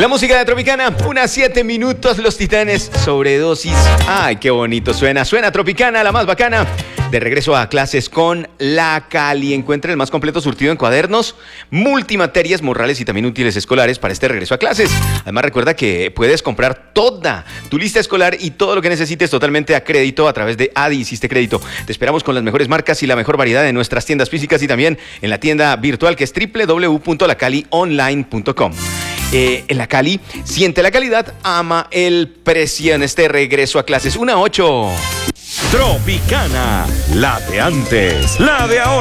La música de Tropicana, unas 7 minutos, Los Titanes, Sobredosis. Ay, qué bonito suena. Suena Tropicana, la más bacana. De regreso a clases con La Cali. Encuentra el más completo surtido en cuadernos, multimaterias, morrales y también útiles escolares para este regreso a clases. Además, recuerda que puedes comprar toda tu lista escolar y todo lo que necesites totalmente a crédito a través de Adi Hiciste Crédito. Te esperamos con las mejores marcas y la mejor variedad en nuestras tiendas físicas y también en la tienda virtual que es www.lacalionline.com. En La Cali, siente la calidad, ama el precio en este regreso a clases. 1-8. Tropicana, la de antes, la de ahora.